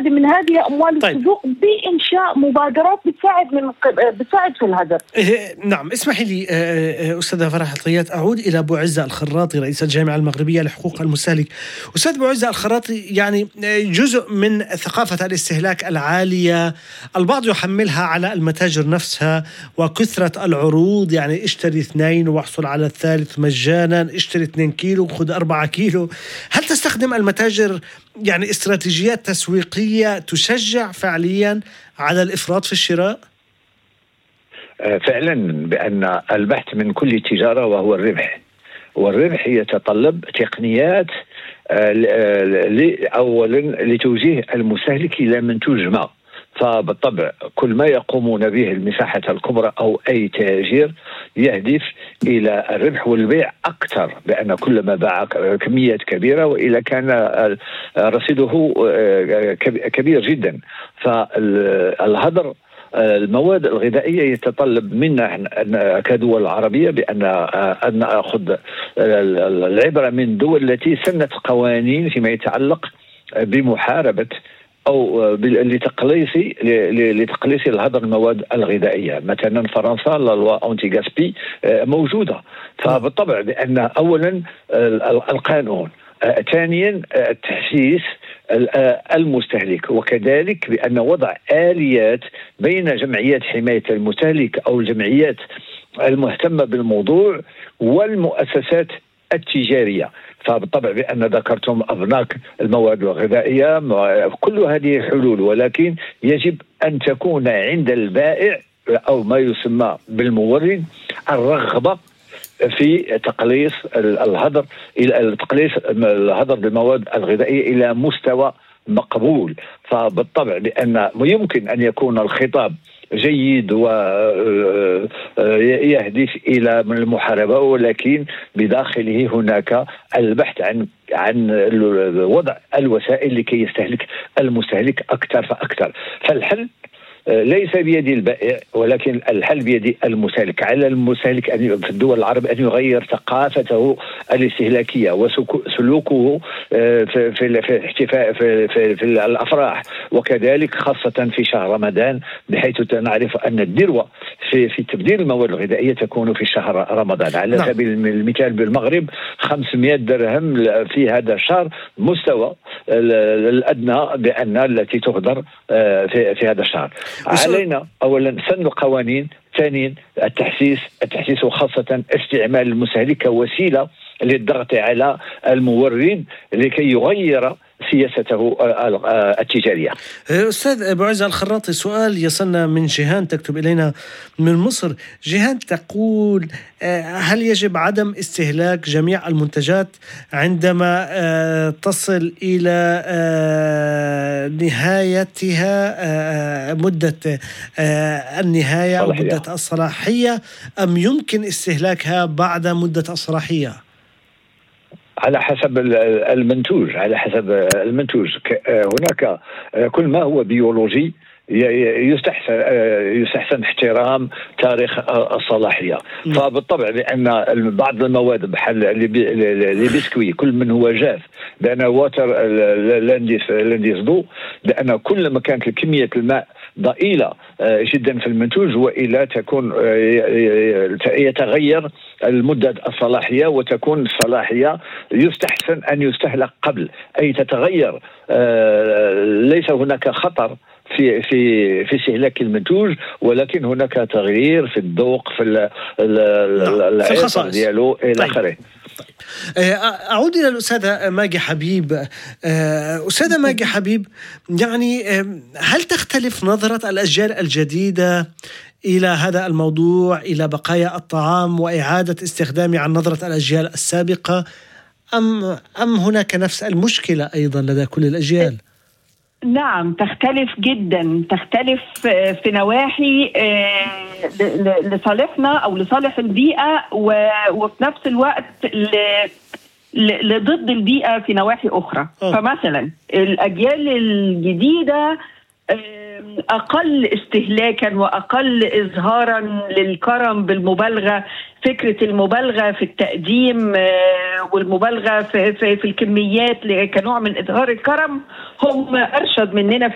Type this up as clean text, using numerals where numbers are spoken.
نستخدم من هذه أموال الصندوق بإنشاء مبادرات بتساعد في الهدر. نعم، اسمحي لي أستاذة فرح الطيات أعود إلى أبو عزة الخراطي رئيس الجامعة المغربية لحقوق المستهلك. أستاذ أبو عزة الخراطي، يعني جزء من ثقافة الاستهلاك العالية البعض يحملها على المتاجر نفسها وكثرة العروض، يعني اشتري 2 واحصل على الثالث مجانا، اشتري 2 كيلو وخذ 4 كيلو. هل تستخدم المتاجر يعني استراتيجيات تسويقية تشجع فعليا على الإفراط في الشراء؟ فعلا بأن البحث من كل تجارة وهو الربح، والربح يتطلب تقنيات أولا لتوجيه المستهلك إلى منتوج ما. فبالطبع كل ما يقومون به المساحة الكبرى أو أي تاجر يهدف إلى الربح والبيع أكثر، بأن كل ما باع كميات كبيرة وإلا كان رصيده كبير جدا. فالهدر المواد الغذائية يتطلب منا كدول عربية بأن نأخذ العبرة من الدول التي سنت قوانين فيما يتعلق بمحاربة أو لتقليص الهدر المواد الغذائية. مثلا فرنسا لا لوا أنتي غاسبي موجودة. فبالطبع بأن أولا القانون، ثانيا تحسيس المستهلك، وكذلك بأن وضع آليات بين جمعيات حماية المستهلك أو الجمعيات المهتمة بالموضوع والمؤسسات التجارية. فبالطبع بأن ذكرتم أبناك المواد الغذائية، كل هذه حلول، ولكن يجب أن تكون عند البائع أو ما يسمى بالمورد الرغبة في تقليص الهدر، إلى تقليص الهدر بالمواد الغذائية إلى مستوى مقبول. فبالطبع بأن يمكن أن يكون الخطاب جيد ويهدف إلى المحاربة، ولكن بداخله هناك البحث عن وضع الوسائل لكي يستهلك المستهلك أكثر فأكثر. فالحل ليس بيد البائع، ولكن الحل بيد المستهلك. على المستهلك في الدول العربية أن يغير ثقافته الاستهلاكية وسلوكه في الاحتفاء في الأفراح، وكذلك خاصة في شهر رمضان، بحيث نعرف أن الذروة في تبديل المواد الغذائية تكون في شهر رمضان. على سبيل المثال بالمغرب 500 درهم في هذا الشهر مستوى الأدنى بأن التي تهدر في هذا الشهر. علينا أولا سن القوانين، ثانيا التحسيس وخاصة استعمال المستهلك كوسيلة للضغط على المورد لكي يغير سياسته التجارية. أستاذ أبو عزة الخراطي، سؤال يصلنا من جيهان تكتب إلينا من مصر. جيهان تقول: هل يجب عدم استهلاك جميع المنتجات عندما تصل إلى نهايتها مدة النهاية أو مدة الصلاحية، أم يمكن استهلاكها بعد مدة الصلاحية؟ على حسب المنتوج. هناك كل ما هو بيولوجي يستحسن احترام تاريخ الصلاحية. فبالطبع بأن بعض المواد بحال لي بسكوي كل من هو جاف، بأن واتر لانديس ضو، بأن كل ما كانت كمية الماء ضئيلة جدا في المنتوج وإلا تكون يتغير المدة الصلاحية، وتكون الصلاحية يستحسن أن يستهلك قبل، أي تتغير. ليس هناك خطر في استهلاك المنتوج، ولكن هناك تغيير في الذوق، في العطر ديالو إلى آخره. أعود إلى الأستاذة ماجي حبيب. أستاذة ماجي حبيب، يعني هل تختلف نظرة الأجيال الجديدة إلى هذا الموضوع، إلى بقايا الطعام وإعادة استخدامه عن نظرة الأجيال السابقة، أم هناك نفس المشكلة أيضا لدى كل الأجيال؟ نعم، تختلف جدا، تختلف في نواحي لصالحنا أو لصالح البيئة، وفي نفس الوقت لضد البيئة في نواحي أخرى. فمثلا الأجيال الجديدة أقل استهلاكا وأقل إظهارا للكرم بالمبالغة، فكرة المبالغة في التقديم والمبالغة في الكميات كنوع من إظهار الكرم، هم أرشد مننا في